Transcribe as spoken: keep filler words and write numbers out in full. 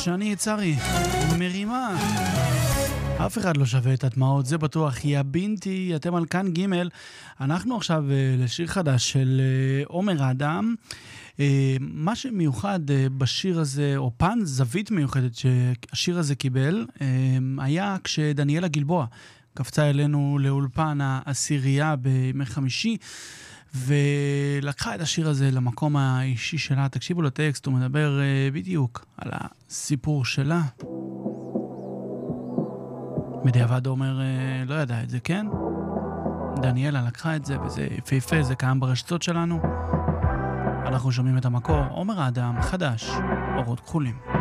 שני יצרי, מרימה. אף אחד לא שווה את הדמעות, זה בטוח. יא בינתי, אתם על כאן ג'. אנחנו עכשיו לשיר חדש של עומר אדם. מה שמיוחד בשיר הזה, או פן זווית מיוחדת שהשיר הזה קיבל, היה כשדניאלה גלבוע קפצה אלינו לאולפן העשירייה בימי חמישי, ולקחה את השיר הזה למקום האישי שלה. תקשיבו לטקסט, הוא מדבר בדיוק על הסיפור שלה. בדיעבד עומר לא ידע את זה, כן? דניאלה לקחה את זה, וזה יפהפה, זה קיים ברשתות שלנו. אנחנו שומעים את המקור, עומר אדם, חדש, אורות כחולים.